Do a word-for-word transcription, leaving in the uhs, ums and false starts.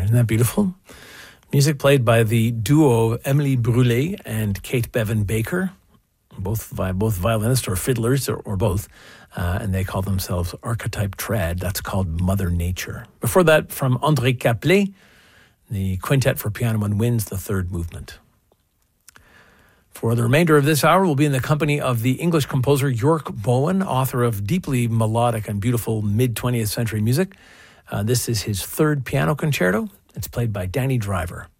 Isn't that beautiful? Music played by the duo Emily Brûlé and Kate Bevan Baker, both both violinists or fiddlers or, or both, uh, and they call themselves Archetype Trad. That's called Mother Nature. Before that, from André Caplet, the Quintet for Piano and Winds, the third movement. For the remainder of this hour, we'll be in the company of the English composer York Bowen, author of deeply melodic and beautiful mid-twentieth century music. Uh, this is his third piano concerto. It's played by Danny Driver.